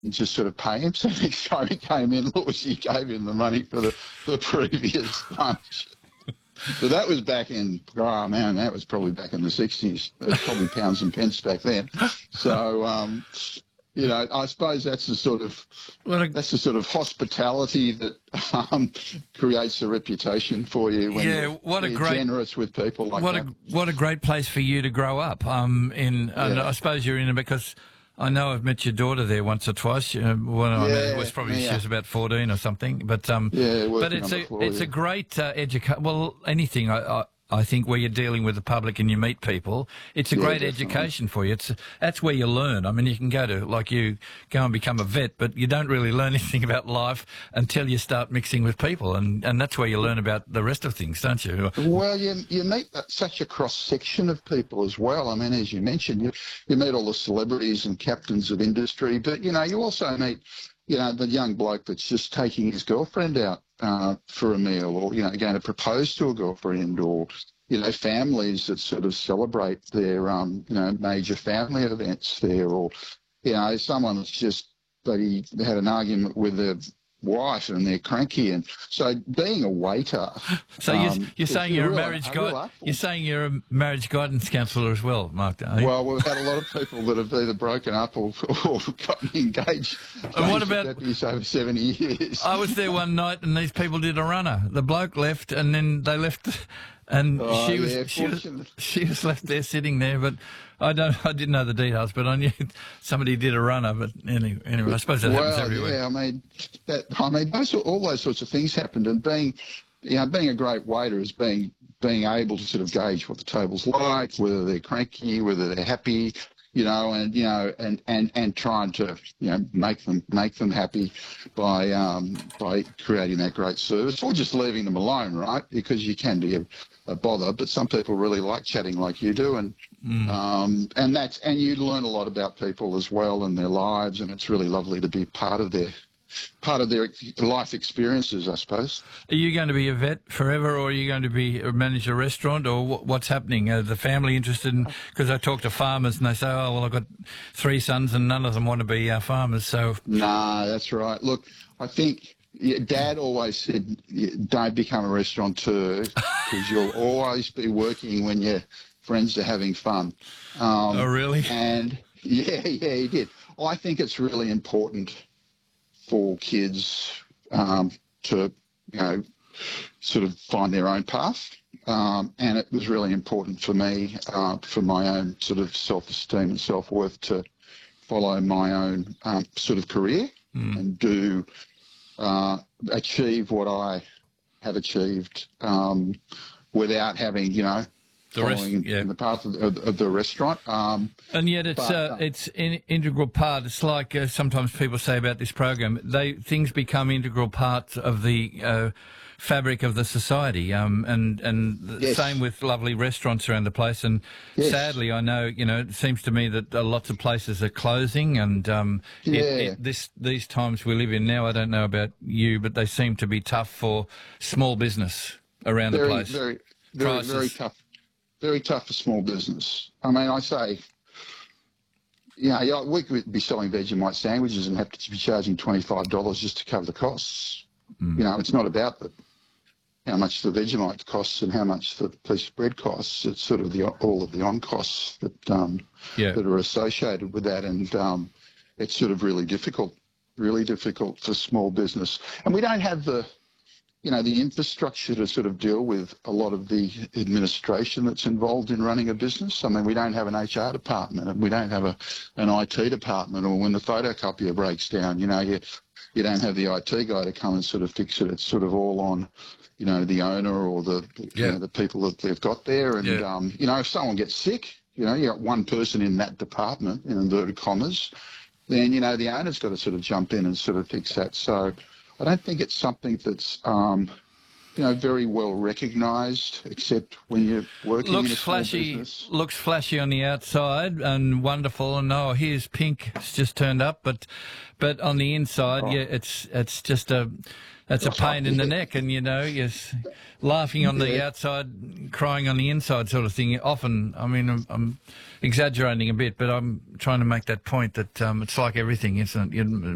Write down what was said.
and just sort of pay him. So next time he came in, Lucy gave him the money for the previous lunch. So that was back in, oh man, that was probably back in the 60s. It was probably pounds and pence back then. So, I suppose that's the sort of hospitality that creates a reputation for you when you're generous with people like that. What a great place for you to grow up. And I suppose you're in it because I know I've met your daughter there once or twice. I was probably she was about 14 or something. But it's a great education. Well, anything I think where you're dealing with the public and you meet people, it's a great education for you. That's where you learn. I mean, you can go and become a vet, but you don't really learn anything about life until you start mixing with people, and that's where you learn about the rest of things, don't you? Well, you meet such a cross-section of people as well. I mean, as you mentioned, you meet all the celebrities and captains of industry, but, you also meet, the young bloke that's just taking his girlfriend out for a meal, or, going to propose to a girlfriend, or, families that sort of celebrate their, major family events there, or, someone that's just, they had an argument with their wife and they're cranky, and so being a waiter. So you're saying you're a marriage guide. You're saying you're a marriage guidance counsellor as well, Mark. Well, we've had a lot of people that have either broken up or gotten engaged. And what about deputies over 70 years? I was there one night, and these people did a runner. The bloke left, and then they left. And she was left there sitting there, but I didn't know the details, but I knew somebody did a runner. But anyway, I suppose that happens everywhere. Yeah, all those sorts of things happened, and being a great waiter is being able to sort of gauge what the table's like, whether they're cranky, whether they're happy, and trying to make them happy by creating that great service, or just leaving them alone, right? Because you can be a bother, but some people really like chatting like you do, and you learn a lot about people as well and their lives, and it's really lovely to be part of their life experiences, I suppose. Are you going to be a vet forever, or are you going to manage a restaurant, or what's happening? Are the family interested in, because I talk to farmers and they say, oh, well, I've got 3 sons and none of them want to be farmers, so... No, that's right. Look, I think Dad always said, don't become a restaurateur because you'll always be working when your friends are having fun. Oh, really? And, yeah, he did. I think it's really important for kids to, sort of find their own path. And it was really important for me, for my own sort of self-esteem and self-worth, to follow my own sort of career and achieve what I have achieved without having, following in the path of the restaurant. And yet it's an integral part. It's like sometimes people say about this program, things become integral parts of the fabric of the society, and yes. Same with lovely restaurants around the place. And sadly, I know, it seems to me that lots of places are closing, and these times we live in now, I don't know about you, but they seem to be tough for small business around the place. Very tough. Very tough for small business. I mean, I say, we could be selling Vegemite sandwiches and have to be charging $25 just to cover the costs. It's not about how much the Vegemite costs and how much the piece of bread costs. It's sort of all of the on-costs that are associated with that, and it's sort of really difficult for small business. And we don't have the infrastructure to sort of deal with a lot of the administration that's involved in running a business. I mean, we don't have an HR department, and we don't have an IT department, or when the photocopier breaks down, you don't have the IT guy to come and sort of fix it. It's sort of all on, the owner or the people that they've got there. And, if someone gets sick, you got one person in that department, in inverted commas, then, the owner's got to sort of jump in and sort of fix that. So I don't think it's something that's, very well recognised, except when you're working in a small business. Looks flashy on the outside and wonderful, and here's pink, it's just turned up, but on the inside, it's just that's a pain in the neck, and you're laughing on the outside, crying on the inside, sort of thing. Often, I mean, I'm exaggerating a bit, but I'm trying to make that point that it's like everything, isn't it?